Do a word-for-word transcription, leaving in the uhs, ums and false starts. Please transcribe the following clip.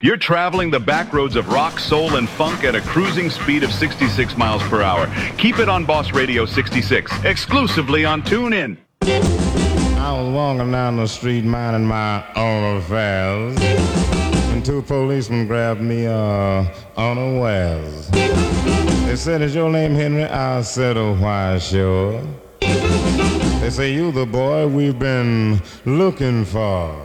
You're traveling the back roads of rock, soul, and funk at a cruising speed of sixty-six miles per hour. Keep it on Boss Radio sixty-six, exclusively on TuneIn. I was walking down the street minding my own affairs, and two policemen grabbed me uh, unawares. They said, "Is your name Henry?" I said, "Oh, why, sure." They say, "You the boy we've been looking for."